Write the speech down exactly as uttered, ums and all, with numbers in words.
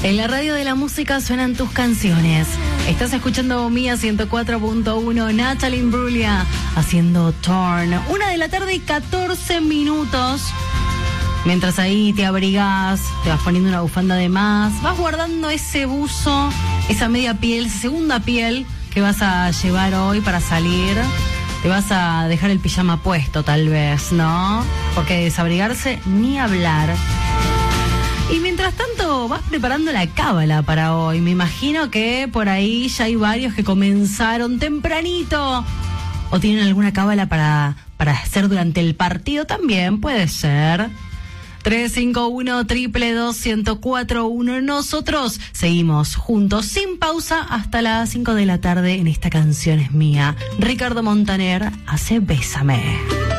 En la radio de la música suenan tus canciones. Estás escuchando Mía ciento cuatro punto uno, Natalie Imbruglia haciendo Torn. Una de la tarde y catorce minutos. Mientras ahí te abrigás, te vas poniendo una bufanda de más, vas guardando ese buzo, esa media piel, esa segunda piel que vas a llevar hoy para salir. Te vas a dejar el pijama puesto tal vez, ¿no? Porque desabrigarse ni hablar. Y mientras tanto vas preparando la cábala para hoy. Me imagino que por ahí ya hay varios que comenzaron tempranito. ¿O tienen alguna cábala para, para hacer durante el partido? También puede ser. tres cinco uno, dos dos dos, uno cero cuatro uno. Nosotros seguimos juntos sin pausa hasta las cinco de la tarde en esta canción es mía. Ricardo Montaner hace Bésame.